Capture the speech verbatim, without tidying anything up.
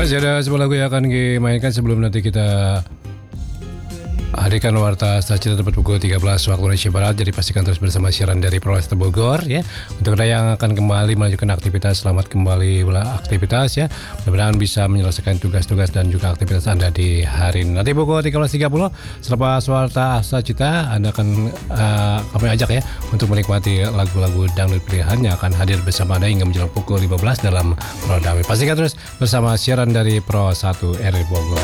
Masih ada sebuah lagu yang akan dimainkan sebelum nanti kita hadirkan Warta Stasiun tepat pukul tiga belas waktu Indonesia Barat. Jadi pastikan terus bersama siaran dari Polresta Bogor ya. Untuk Anda yang akan kembali melanjutkan aktivitas, selamat kembali aktivitas ya. Mudah-mudahan bisa menyelesaikan tugas-tugas dan juga aktivitas Anda di hari ini. Nanti pukul tiga belas tiga puluh selepas Warta Stasiun Anda akan uh, kami ajak ya untuk menikmati lagu-lagu dangdut pilihan yang akan hadir bersama Anda hingga menjelang pukul lima belas dalam Pro Dami. Pastikan terus bersama siaran dari Pro satu R I Bogor.